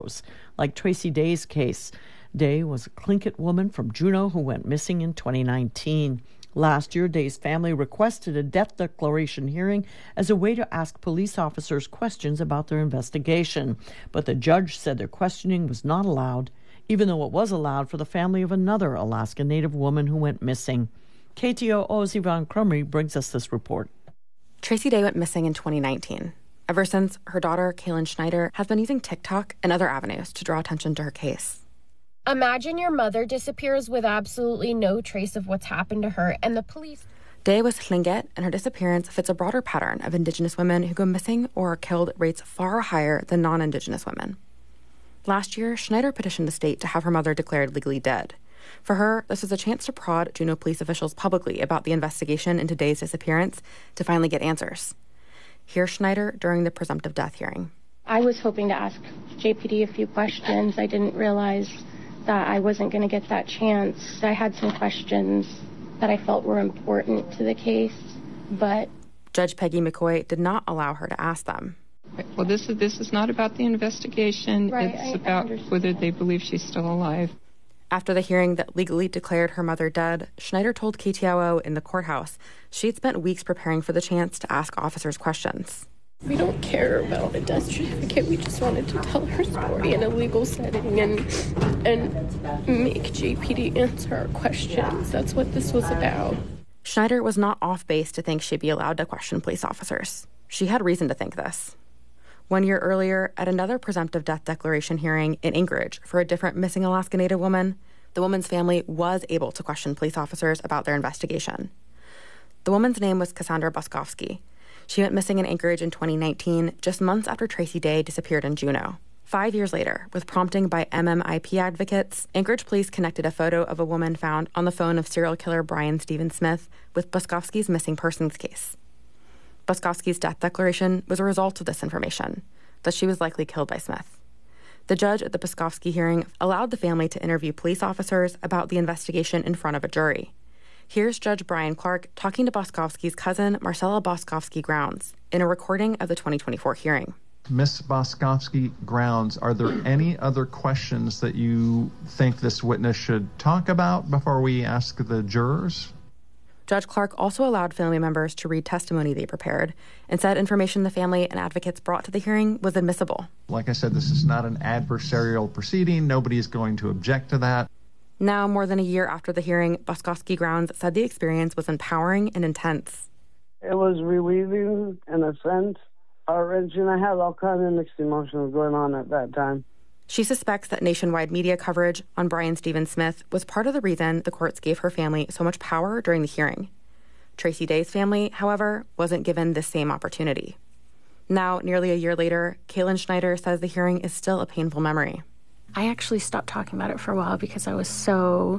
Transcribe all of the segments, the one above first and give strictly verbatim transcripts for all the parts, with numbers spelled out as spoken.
Like Tracy Day's case. Day was a Tlingit woman from Juneau who went missing in twenty nineteen. Last year, Day's family requested a death declaration hearing as a way to ask police officers questions about their investigation. But the judge said their questioning was not allowed, even though it was allowed for the family of another Alaska Native woman who went missing. K T O O's Yvonne Crumry brings us this report. Tracy Day went missing in twenty nineteen. Ever since, her daughter, Kaylin Schneider, has been using TikTok and other avenues to draw attention to her case. Imagine your mother disappears with absolutely no trace of what's happened to her, and the police... Day was Tlingit, and her disappearance fits a broader pattern of Indigenous women who go missing or are killed at rates far higher than non-Indigenous women. Last year, Schneider petitioned the state to have her mother declared legally dead. For her, this was a chance to prod Juneau police officials publicly about the investigation into Day's disappearance to finally get answers. Here's Schneider during the presumptive death hearing. I was hoping to ask J P D a few questions. I didn't realize that I wasn't going to get that chance. I had some questions that I felt were important to the case, but... Judge Peggy McCoy did not allow her to ask them. Well, this is this is not about the investigation. Right, it's I, about I whether they believe she's still alive. After the hearing that legally declared her mother dead, Schneider told K T O O in the courthouse she'd spent weeks preparing for the chance to ask officers questions. We don't care about a death certificate. We just wanted to tell her story in a legal setting and and make J P D answer our questions. That's what this was about. Schneider was not off base to think she'd be allowed to question police officers. She had reason to think this. One year earlier, at another presumptive death declaration hearing in Anchorage for a different missing Alaska Native woman, the woman's family was able to question police officers about their investigation. The woman's name was Cassandra Boskovsky. She went missing in Anchorage in twenty nineteen, just months after Tracy Day disappeared in Juneau. Five years later, with prompting by M M I P advocates, Anchorage police connected a photo of a woman found on the phone of serial killer Brian Stephen Smith with Boskovsky's missing persons case. Boskovsky's death declaration was a result of this information, that she was likely killed by Smith. The judge at the Boskovsky hearing allowed the family to interview police officers about the investigation in front of a jury. Here's Judge Brian Clark talking to Boskovsky's cousin, Marcella Boskovsky Grounds, in a recording of the twenty twenty-four hearing. Miss Boskovsky Grounds, are there any other questions that you think this witness should talk about before we ask the jurors? Judge Clark also allowed family members to read testimony they prepared and said information the family and advocates brought to the hearing was admissible. Like I said, this is not an adversarial proceeding. Nobody is going to object to that. Now, more than a year after the hearing, Boskovsky Grounds said the experience was empowering and intense. It was relieving in a sense, heart-wrenching. I had all kinds of mixed emotions going on at that time. She suspects that nationwide media coverage on Brian Stephen Smith was part of the reason the courts gave her family so much power during the hearing. Tracy Day's family, however, wasn't given the same opportunity. Now, nearly a year later, Kaylin Schneider says the hearing is still a painful memory. I actually stopped talking about it for a while because I was so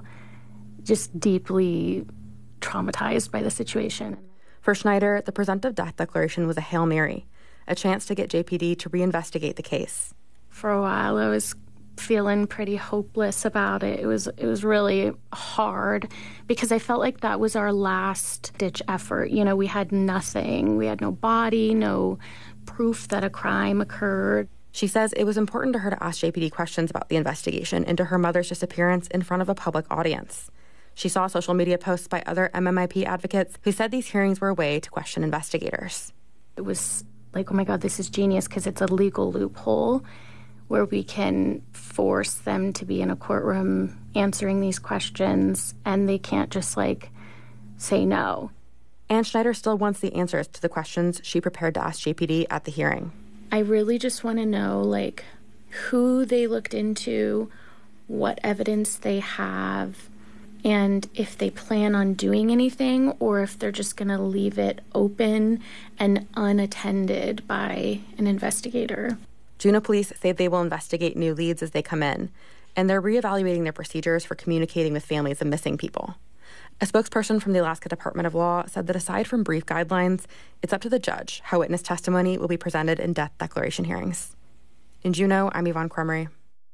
just deeply traumatized by the situation. For Schneider, the presumptive death declaration was a Hail Mary, a chance to get J P D to reinvestigate the case. For a while, I was feeling pretty hopeless about it. It was it was really hard because I felt like that was our last-ditch effort. You know, we had nothing. We had no body, no proof that a crime occurred. She says it was important to her to ask J P D questions about the investigation into her mother's disappearance in front of a public audience. She saw social media posts by other M M I P advocates who said these hearings were a way to question investigators. It was like, oh my God, this is genius because it's a legal loophole where we can force them to be in a courtroom answering these questions and they can't just like say no. And Schneider still wants the answers to the questions she prepared to ask J P D at the hearing. I really just want to know, like, who they looked into, what evidence they have, and if they plan on doing anything or if they're just going to leave it open and unattended by an investigator. Juneau police say they will investigate new leads as they come in, and they're reevaluating their procedures for communicating with families of missing people. A spokesperson from the Alaska Department of Law said that aside from brief guidelines, it's up to the judge how witness testimony will be presented in death declaration hearings. In Juneau, I'm Yvonne Crumry.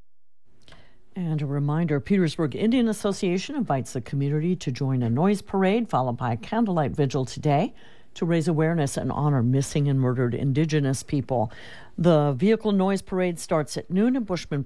And a reminder, Petersburg Indian Association invites the community to join a noise parade followed by a candlelight vigil today to raise awareness and honor missing and murdered Indigenous people. The vehicle noise parade starts at noon in Bushman